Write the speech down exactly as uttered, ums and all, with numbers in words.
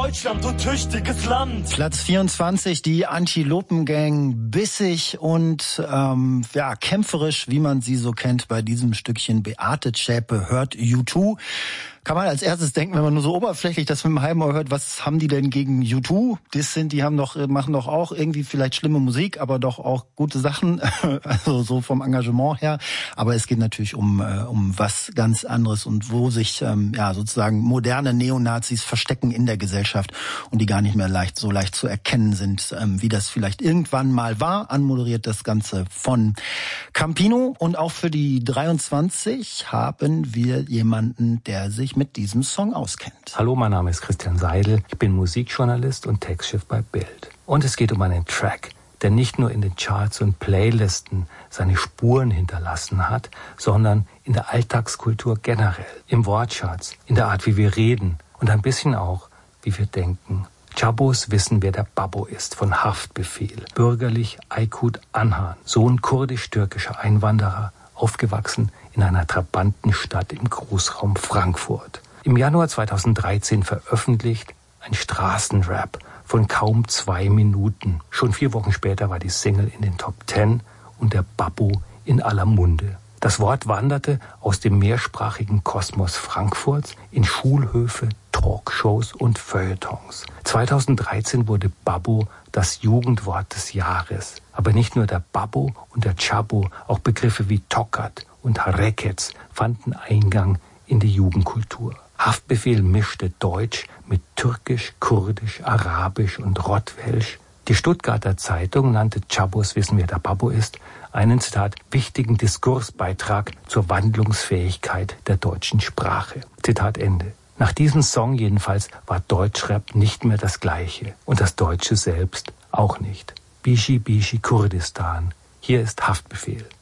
Deutschland, du tüchtiges Land. Platz vierundzwanzig, die Antilopen-Gang, bissig und ähm, ja kämpferisch, wie man sie so kennt bei diesem Stückchen. Beate Zschäpe hört U zwei. Kann man als erstes denken, wenn man nur so oberflächlich das mit dem halben Ohr hört, was haben die denn gegen U zwei? Das sind, die haben doch, machen doch auch irgendwie vielleicht schlimme Musik, aber doch auch gute Sachen, also so vom Engagement her. Aber es geht natürlich um äh, um was ganz anderes und wo sich ähm, ja sozusagen moderne Neonazis verstecken in der Gesellschaft und die gar nicht mehr leicht so leicht zu erkennen sind, ähm, wie das vielleicht irgendwann mal war. Anmoderiert das Ganze von Campino und auch für die dreiundzwanzig haben wir jemanden, der sich mit diesem Song auskennt. Hallo, mein Name ist Christian Seidel. Ich bin Musikjournalist und Textchef bei Bild. Und es geht um einen Track, der nicht nur in den Charts und Playlisten seine Spuren hinterlassen hat, sondern in der Alltagskultur generell, im Wortschatz, in der Art, wie wir reden und ein bisschen auch, wie wir denken. Chabos wissen, wer der Babbo ist, von Haftbefehl. Bürgerlich Aykut Anhan, Sohn kurdisch-türkischer Einwanderer, aufgewachsen in einer trabanten Stadt im Großraum Frankfurt. Im Januar zweitausenddreizehn veröffentlicht ein Straßenrap von kaum zwei Minuten. Schon vier Wochen später war die Single in den Top Ten und der Babbo in aller Munde. Das Wort wanderte aus dem mehrsprachigen Kosmos Frankfurts in Schulhöfe, Talkshows und Feuilletons. zweitausenddreizehn wurde Babbo das Jugendwort des Jahres. Aber nicht nur der Babbo und der Chabo, auch Begriffe wie Tokat und Harekets fanden Eingang in die Jugendkultur. Haftbefehl mischte Deutsch mit Türkisch, Kurdisch, Arabisch und Rottwelsch. Die Stuttgarter Zeitung nannte Chabos Wissen, wer der Babbo ist, einen, Zitat, wichtigen Diskursbeitrag zur Wandlungsfähigkeit der deutschen Sprache. Zitat Ende. Nach diesem Song jedenfalls war Deutschrap nicht mehr das Gleiche und das Deutsche selbst auch nicht. Bishi Bishi Kurdistan. Hier ist Haftbefehl.